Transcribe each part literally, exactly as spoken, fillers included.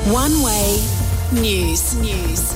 One Way News. News.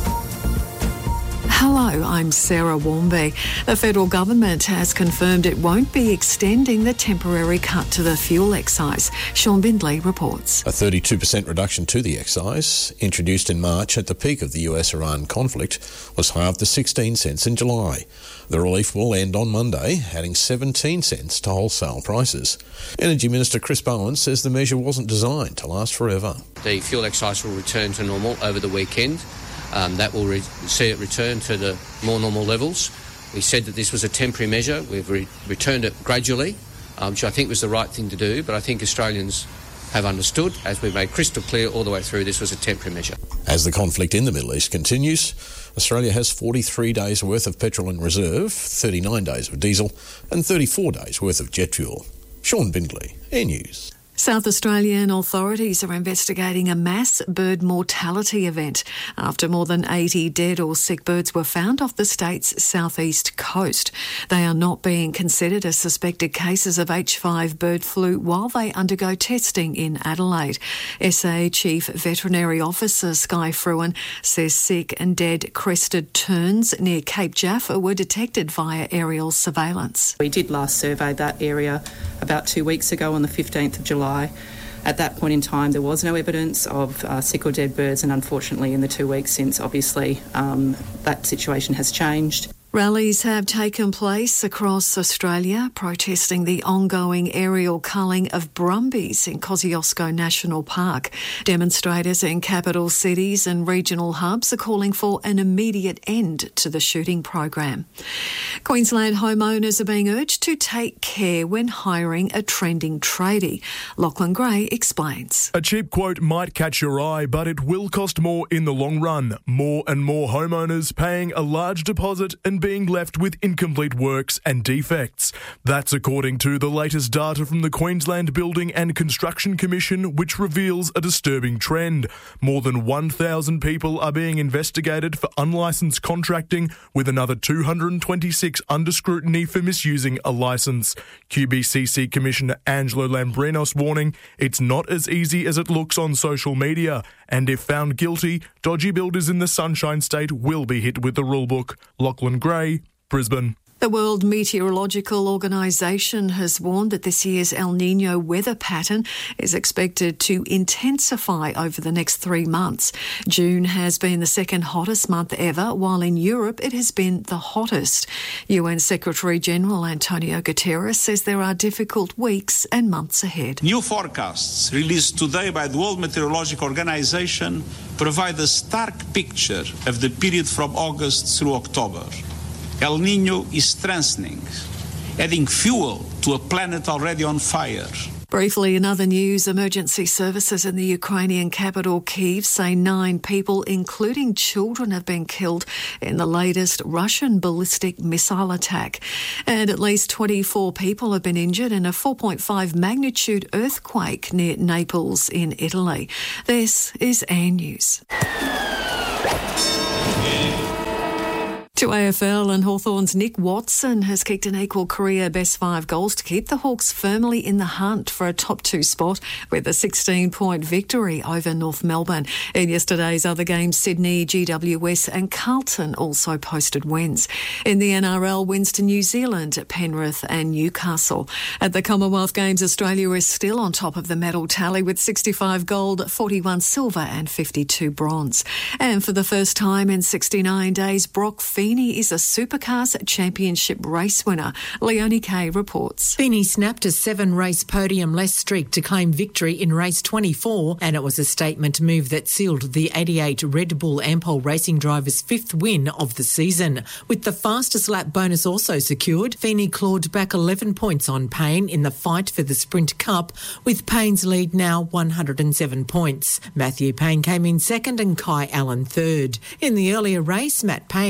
Hello, I'm Sarah Warmby. The federal government has confirmed it won't be extending the temporary cut to the fuel excise. Sean Bindley reports. A thirty-two percent reduction to the excise, introduced in March at the peak of the U S Iran conflict, was halved to sixteen cents in July. The relief will end on Monday, adding seventeen cents to wholesale prices. Energy Minister Chris Bowen says the measure wasn't designed to last forever. The fuel excise will return to normal over the weekend. Um, that will re- see it return to the more normal levels. We said that this was a temporary measure. We've re- returned it gradually, um, which I think was the right thing to do, but I think Australians have understood, as we've made crystal clear all the way through, this was a temporary measure. As the conflict in the Middle East continues, Australia has forty-three days' worth of petrol in reserve, thirty-nine days of diesel and thirty-four days' worth of jet fuel. Sean Bindley, Air News. South Australian authorities are investigating a mass bird mortality event after more than eighty dead or sick birds were found off the state's southeast coast. They are not being considered as suspected cases of H five bird flu while they undergo testing in Adelaide. S A Chief Veterinary Officer Skye Fruin says sick and dead crested terns near Cape Jaffa were detected via aerial surveillance. We did last survey that area about two weeks ago on the fifteenth of July. At that point in time, there was no evidence of uh, sick or dead birds, and unfortunately in the two weeks since, obviously, um, that situation has changed. Rallies have taken place across Australia protesting the ongoing aerial culling of brumbies in Kosciuszko National Park. Demonstrators in capital cities and regional hubs are calling for an immediate end to the shooting program. Queensland homeowners are being urged to take care when hiring a trending tradie. Lachlan Gray explains. A cheap quote might catch your eye, but it will cost more in the long run. More and more homeowners paying a large deposit and being left with incomplete works and defects. That's according to the latest data from the Queensland Building and Construction Commission, which reveals a disturbing trend. More than one thousand people are being investigated for unlicensed contracting, with another two hundred twenty-six under scrutiny for misusing a licence. Q B C C Commissioner Angelo Lambrinos warning it's not as easy as it looks on social media, and if found guilty, dodgy builders in the Sunshine State will be hit with the rulebook. Lachlan Gray, Brisbane. The World Meteorological Organisation has warned that this year's El Niño weather pattern is expected to intensify over the next three months. June has been the second hottest month ever, while in Europe it has been the hottest. U N Secretary-General Antonio Guterres says there are difficult weeks and months ahead. New forecasts released today by the World Meteorological Organisation provide a stark picture of the period from August through October. El Niño is strengthening, adding fuel to a planet already on fire. Briefly, in other news, emergency services in the Ukrainian capital Kyiv say nine people, including children, have been killed in the latest Russian ballistic missile attack. And at least twenty-four people have been injured in a four point five magnitude earthquake near Naples in Italy. This is Air News. To A F L, and Hawthorn's Nick Watson has kicked an equal career best five goals to keep the Hawks firmly in the hunt for a top two spot with a sixteen-point victory over North Melbourne. In yesterday's other games, Sydney, G W S and Carlton also posted wins. In the N R L, wins to New Zealand, Penrith and Newcastle. At the Commonwealth Games, Australia is still on top of the medal tally with sixty-five gold, forty-one silver and fifty-two bronze. And for the first time in sixty-nine days, Brock Feeney is a Supercars Championship race winner. Leonie Kay reports. Feeney snapped a seven-race podium-less streak to claim victory in race twenty-four, and it was a statement move that sealed the eighty-eight Red Bull Ampol Racing driver's fifth win of the season. With the fastest lap bonus also secured, Feeney clawed back eleven points on Payne in the fight for the Sprint Cup, with Payne's lead now one hundred seven points. Matthew Payne came in second and Kai Allen third. In the earlier race, Matt Payne had an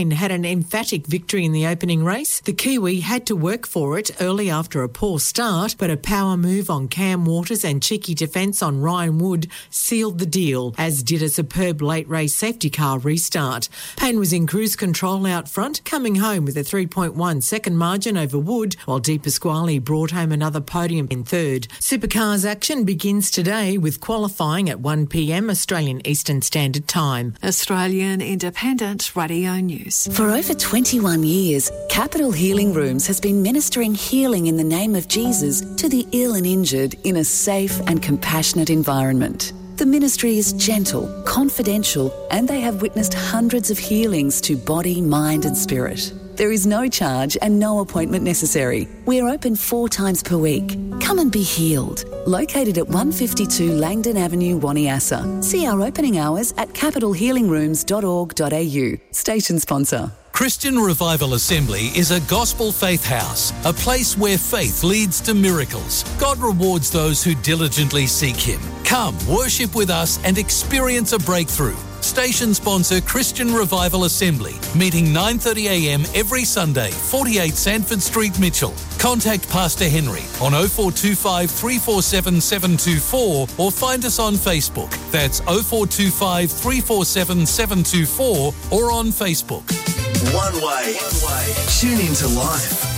an emphatic victory in the opening race. The Kiwi had to work for it early after a poor start, but a power move on Cam Waters and cheeky defence on Ryan Wood sealed the deal, as did a superb late race safety car restart. Payne was in cruise control out front, coming home with a three point one second margin over Wood, while Di Pasquale brought home another podium in third. Supercars action begins today with qualifying at one p m Australian Eastern Standard Time. Australian Independent Radio News. For over twenty-one years, Capital Healing Rooms has been ministering healing in the name of Jesus to the ill and injured in a safe and compassionate environment. The ministry is gentle, confidential, and they have witnessed hundreds of healings to body, mind and spirit. There is no charge and no appointment necessary. We are open four times per week. Come and be healed. Located at one fifty-two Langdon Avenue, Waniassa. See our opening hours at capital healing rooms dot org dot a u. Station sponsor. Christian Revival Assembly is a gospel faith house, a place where faith leads to miracles. God rewards those who diligently seek Him. Come, worship with us and experience a breakthrough. Station sponsor Christian Revival Assembly, meeting nine thirty a m every Sunday, forty-eight Sanford Street, Mitchell. Contact Pastor Henry on oh four two five, three four seven, seven two four or find us on Facebook. That's oh four two five, three four seven, seven two four or on Facebook. One way. One way. Tune into life.